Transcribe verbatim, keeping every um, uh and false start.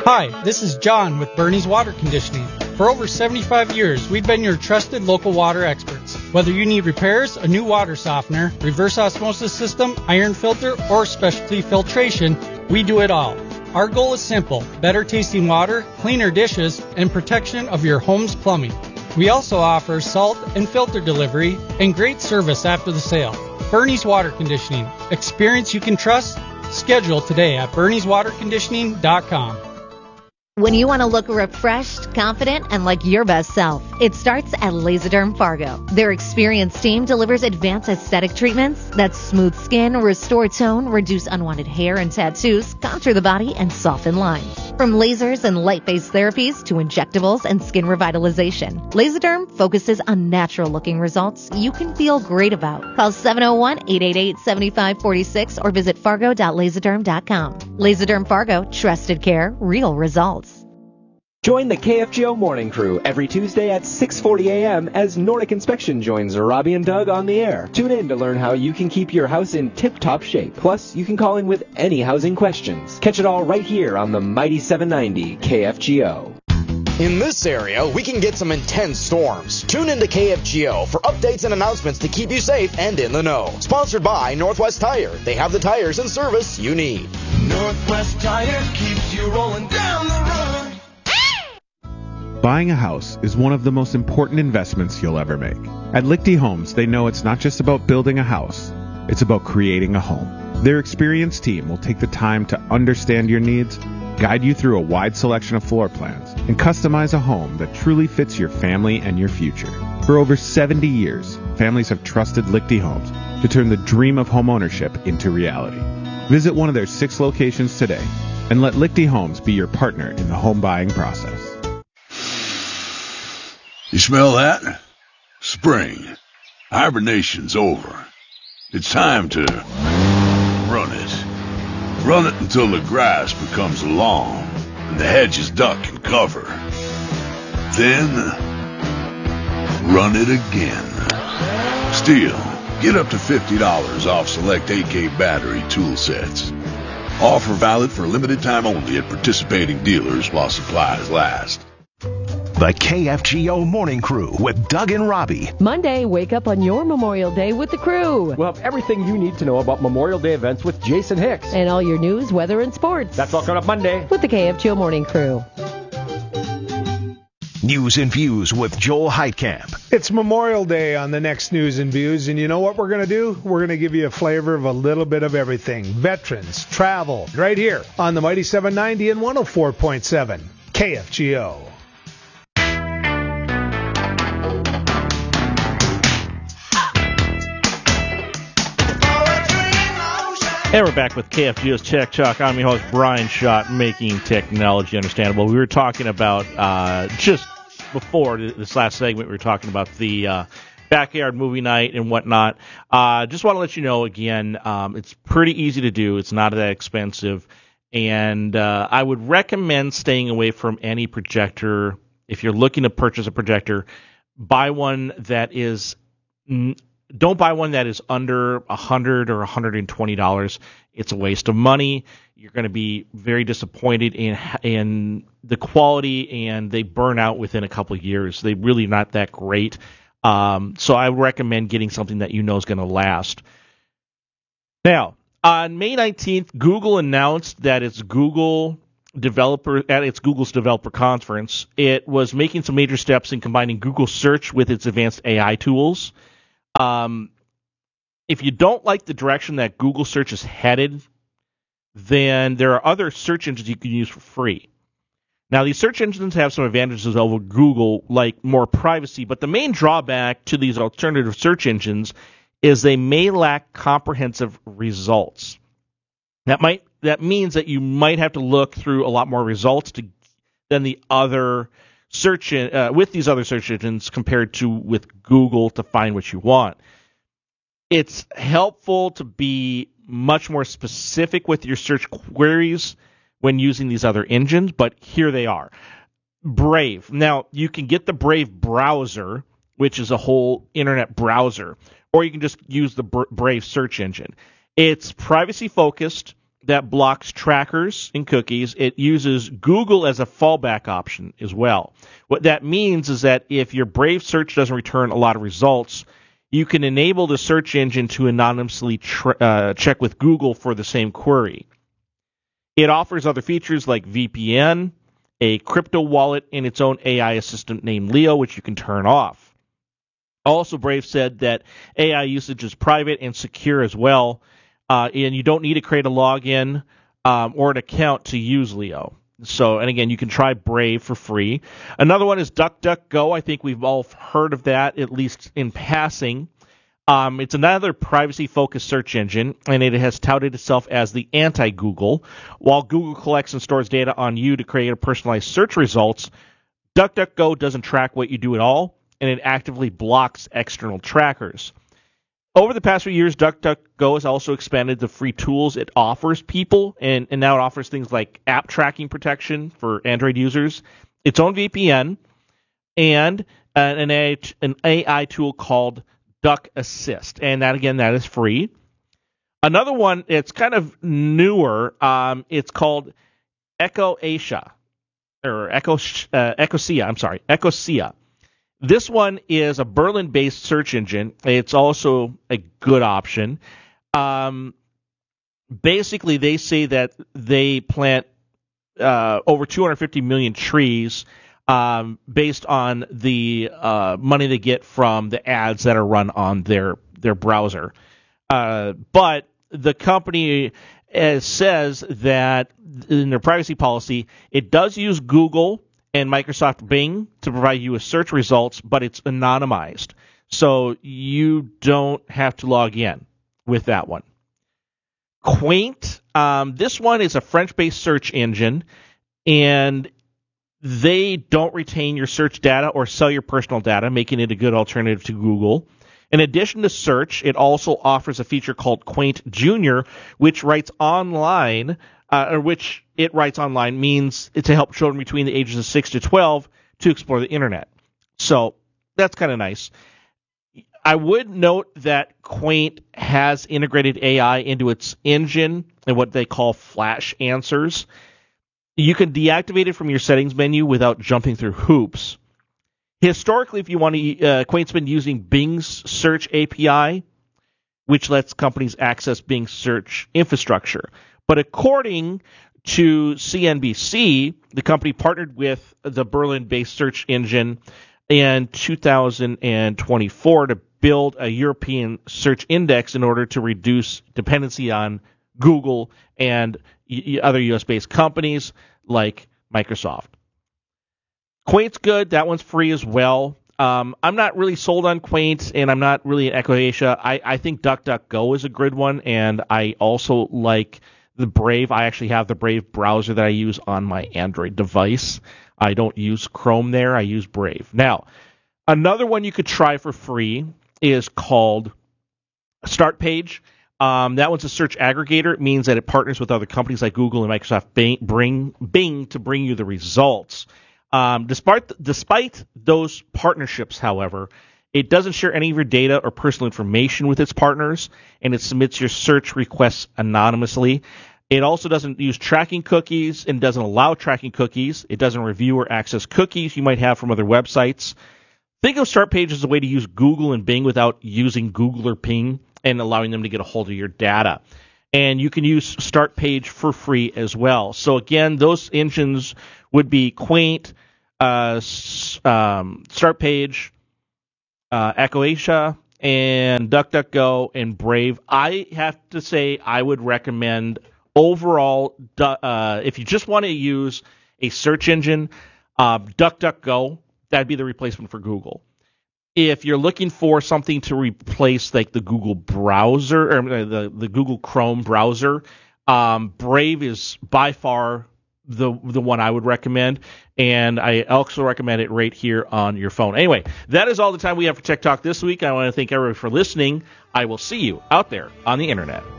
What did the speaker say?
Hi, this is John with Bernie's Water Conditioning. For over seventy-five years, we've been your trusted local water experts. Whether you need repairs, a new water softener, reverse osmosis system, iron filter, or specialty filtration, we do it all. Our goal is simple: better tasting water, cleaner dishes, and protection of your home's plumbing. We also offer salt and filter delivery and great service after the sale. Bernie's Water Conditioning. Experience you can trust. Schedule today at bernies water conditioning dot com. When you want to look refreshed, confident, and like your best self, it starts at Laserderm Fargo. Their experienced team delivers advanced aesthetic treatments that smooth skin, restore tone, reduce unwanted hair and tattoos, contour the body, and soften lines. From lasers and light-based therapies to injectables and skin revitalization, Laserderm focuses on natural-looking results you can feel great about. Call seven oh one, eight eight eight, seven five four six or visit fargo dot laserderm dot com. Laserderm Fargo, trusted care, real results. Join the K F G O Morning Crew every Tuesday at six forty a.m. as Nordic Inspection joins Robbie and Doug on the air. Tune in to learn how you can keep your house in tip-top shape. Plus, you can call in with any housing questions. Catch it all right here on the Mighty seven ninety K F G O. In this area, we can get some intense storms. Tune into K F G O for updates and announcements to keep you safe and in the know. Sponsored by Northwest Tire. They have the tires and service you need. Northwest Tire keeps you rolling down the road. Buying a house is one of the most important investments you'll ever make. At Lichty Homes, they know it's not just about building a house, it's about creating a home. Their experienced team will take the time to understand your needs, guide you through a wide selection of floor plans, and customize a home that truly fits your family and your future. For over seventy years, families have trusted Lichty Homes to turn the dream of homeownership into reality. Visit one of their six locations today and let Lichty Homes be your partner in the home buying process. You smell that? Spring. Hibernation's over. It's time to run it. Run it until the grass becomes long and the hedges duck and cover. Then, run it again. Steel, get up to fifty dollars off select A K battery tool sets. Offer valid for a limited time only at participating dealers while supplies last. The K F G O Morning Crew with Doug and Robbie. Monday, wake up on your Memorial Day with the crew. We'll have everything you need to know about Memorial Day events with Jason Hicks. And all your news, weather, and sports. That's all coming up Monday. With the K F G O Morning Crew. News and Views with Joel Heitkamp. It's Memorial Day on the next News and Views, and you know what we're going to do? We're going to give you a flavor of a little bit of everything. Veterans, travel, right here on the Mighty seven ninety and one oh four point seven K F G O. And we're back with K F G O's Tech Talk. I'm your host, Brian Schott, making technology understandable. We were talking about, uh, just before this last segment, we were talking about the uh, backyard movie night and whatnot. Uh, just want to let you know, again, um, it's pretty easy to do. It's not that expensive. And uh, I would recommend staying away from any projector. If you're looking to purchase a projector, buy one that is... N- Don't buy one that is under one hundred dollars or one hundred twenty dollars. It's a waste of money. You're going to be very disappointed in in the quality, and they burn out within a couple of years. They're really not that great. Um, so I recommend getting something that you know is going to last. Now, on May nineteenth, Google announced that its Google developer at its Google's developer conference, it was making some major steps in combining Google Search with its advanced A I tools. Um, if you don't like the direction that Google Search is headed, then there are other search engines you can use for free. Now, these search engines have some advantages over Google, like more privacy, but the main drawback to these alternative search engines is they may lack comprehensive results. That might that means that you might have to look through a lot more results to, than the other search uh, with these other search engines compared to with Google to find what you want. It's helpful to be much more specific with your search queries when using these other engines, but here they are. Brave. Now, you can get the Brave browser, which is a whole internet browser, or you can just use the Brave search engine. It's privacy-focused, that blocks trackers and cookies. It uses Google as a fallback option as well. What that means is that if your Brave search doesn't return a lot of results, you can enable the search engine to anonymously tr- uh, check with Google for the same query. It offers other features like V P N, a crypto wallet, and its own A I assistant named Leo, which you can turn off. Also, Brave said that A I usage is private and secure as well, uh, and you don't need to create a login um, or an account to use Leo. So, and again, you can try Brave for free. Another one is DuckDuckGo. I think we've all heard of that, at least in passing. Um, it's another privacy-focused search engine, and it has touted itself as the anti-Google. While Google collects and stores data on you to create a personalized search results, DuckDuckGo doesn't track what you do at all, and it actively blocks external trackers. Over the past few years, DuckDuckGo has also expanded the free tools it offers people, and, and now it offers things like app tracking protection for Android users, its own V P N, and an, an, an A I tool called Duck Assist. And that, again, that is free. Another one, it's kind of newer. Um, it's called Ecosia, or Echo, uh, Ecosia, I'm sorry, Ecosia. This one is a Berlin-based search engine. It's also a good option. Um, basically, they say that they plant uh, over two hundred fifty million trees um, based on the uh, money they get from the ads that are run on their their browser. Uh, but the company uh, says that in their privacy policy, it does use Google and Microsoft Bing to provide you with search results, but it's anonymized. So you don't have to log in with that one. Quaint, um, this one is a French-based search engine, and they don't retain your search data or sell your personal data, making it a good alternative to Google. In addition to search, it also offers a feature called Quaint Junior, which writes online Uh, or which it writes online means to help children between the ages of six to twelve to explore the internet. So that's kind of nice. I would note that Quaint has integrated A I into its engine and what they call flash answers. You can deactivate it from your settings menu without jumping through hoops. Historically, if you want to, uh, Quaint's been using Bing's search A P I, which lets companies access Bing's search infrastructure. But according to C N B C, the company partnered with the Berlin-based search engine in two thousand twenty-four to build a European search index in order to reduce dependency on Google and other U S-based companies like Microsoft. Quaint's good. That one's free as well. Um, I'm not really sold on Quaint, and I'm not really an Ecosia. I, I think DuckDuckGo is a good one, and I also like the Brave. I actually have the Brave browser that I use on my Android device. I don't use Chrome there. I use Brave. Now, another one you could try for free is called StartPage. Um, that one's a search aggregator. It means that it partners with other companies like Google and Microsoft Bing, bring, Bing to bring you the results. Um, despite despite those partnerships, however, it doesn't share any of your data or personal information with its partners, and it submits your search requests anonymously. It also doesn't use tracking cookies and doesn't allow tracking cookies. It doesn't review or access cookies you might have from other websites. Think of StartPage as a way to use Google and Bing without using Google or Bing and allowing them to get a hold of your data. And you can use StartPage for free as well. So again, those engines would be Quaint, uh, um, StartPage, uh, Ecosia, and DuckDuckGo, and Brave. I have to say I would recommend overall, uh, if you just want to use a search engine, uh, DuckDuckGo, that'd be the replacement for Google. If you're looking for something to replace like the Google browser or the, the Google Chrome browser, um, Brave is by far the the one I would recommend, and I also recommend it right here on your phone. Anyway, that is all the time we have for Tech Talk this week. I want to thank everybody for listening. I will see you out there on the internet.